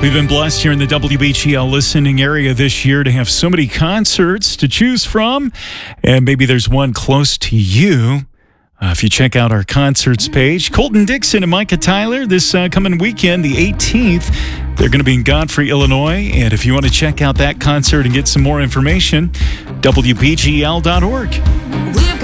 We've been blessed here in the WBGL listening area this year to have so many concerts to choose from, and maybe there's one close to you. If you check out our concerts page, Colton Dixon and Micah Tyler this coming weekend, the 18th, they're going to be in Godfrey, Illinois. And if you want to check out that concert and get some more information, WBGL.org.